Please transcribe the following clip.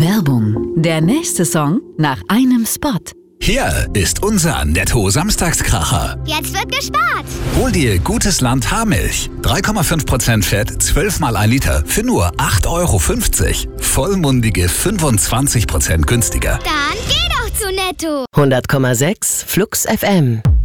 Werbung. Der nächste Song nach einem Spot. Hier ist unser Netto-Samstagskracher. Jetzt wird gespart. Hol dir Gutes Land Haarmilch. 3,5% Fett, 12 mal 1 Liter für nur 8,50 €. Vollmundige 25% günstiger. Dann geh doch zu Netto. 100,6 Flux FM.